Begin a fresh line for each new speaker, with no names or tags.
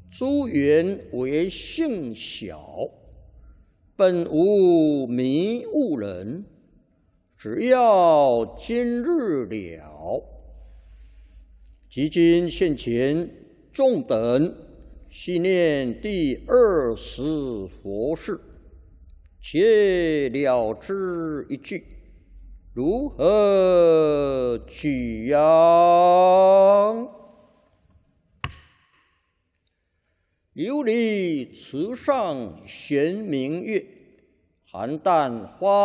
诸缘为性小，本无迷悟人。只要今日了，即今现前众等系念第20佛事，且了之一句，如何取样？琉璃池上悬明月，寒淡花